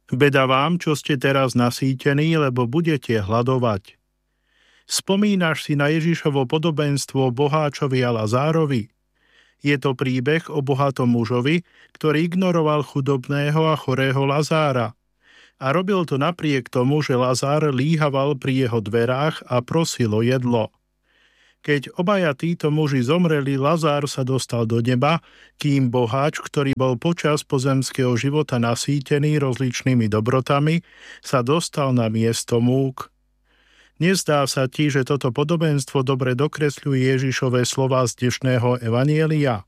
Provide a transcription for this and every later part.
Beda vám, čo ste teraz nasýtení, lebo budete hladovať. Spomínaš si na Ježišovo podobenstvo o boháčovi a Lazárovi? Je to príbeh o bohatom mužovi, ktorý ignoroval chudobného a chorého Lazára. A robil to napriek tomu, že Lazár líhaval pri jeho dverách a prosil o jedlo. Keď obaja títo muži zomreli, Lazár sa dostal do neba, kým boháč, ktorý bol počas pozemského života nasýtený rozličnými dobrotami, sa dostal na miesto múk. Nezdá sa ti, že toto podobenstvo dobre dokresľuje Ježišove slová z dnešného evanjelia?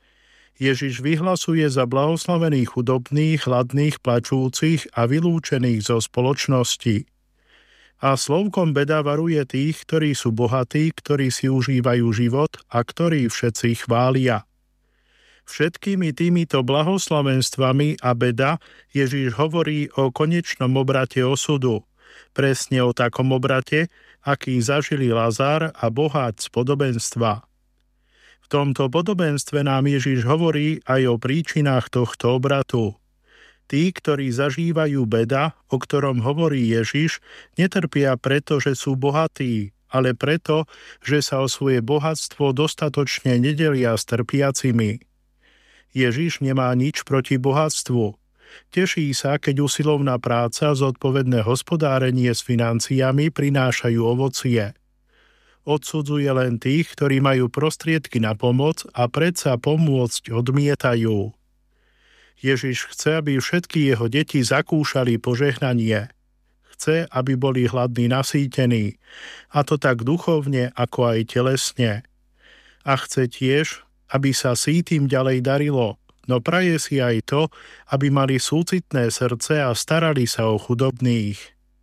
Ježiš vyhlasuje za blahoslavených chudobných, hladných, plačúcich a vylúčených zo spoločnosti. A slovkom beda varuje tých, ktorí sú bohatí, ktorí si užívajú život a ktorí všetci chvália. Všetkými týmito blahoslavenstvami a beda Ježiš hovorí o konečnom obrate osudu. Presne o takom obrate, aký zažili Lazár a boháč z podobenstva. V tomto podobenstve nám Ježiš hovorí aj o príčinách tohto obratu. Tí, ktorí zažívajú beda, o ktorom hovorí Ježiš, netrpia preto, že sú bohatí, ale preto, že sa o svoje bohatstvo dostatočne nedelia s trpiacimi. Ježiš nemá nič proti bohatstvu. Teší sa, keď usilovná práca a zodpovedné hospodárenie s financiami prinášajú ovocie. Odsudzuje len tých, ktorí majú prostriedky na pomoc a predsa pomôcť odmietajú. Ježiš chce, aby všetky jeho deti zakúšali požehnanie. Chce, aby boli hladní nasýtení, a to tak duchovne, ako aj telesne. A chce tiež, aby sa sýtým ďalej darilo, no praje si aj to, aby mali súcitné srdce a starali sa o chudobných.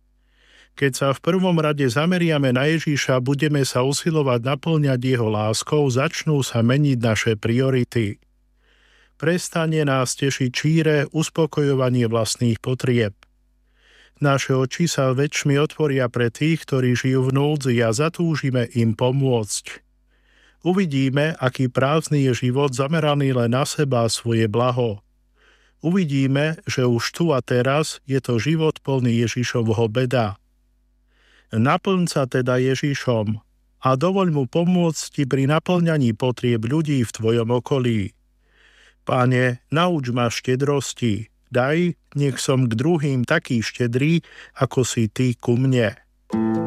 Keď sa v prvom rade zameriame na Ježiša, budeme sa usilovať naplňať jeho láskou, začnú sa meniť naše priority. Prestane nás tešiť číre uspokojovanie vlastných potrieb. Naše oči sa väčšmi otvoria pre tých, ktorí žijú v núdzi a zatúžime im pomôcť. Uvidíme, aký prázdny je život zameraný len na seba a svoje blaho. Uvidíme, že už tu a teraz je to život plný Ježišovho beda. Naplň sa teda Ježišom a dovoľ mu pomôcť ti pri naplňaní potrieb ľudí v tvojom okolí. Páne, nauč ma štedrosti, daj, nech som k druhým taký štedrý, ako si ty ku mne.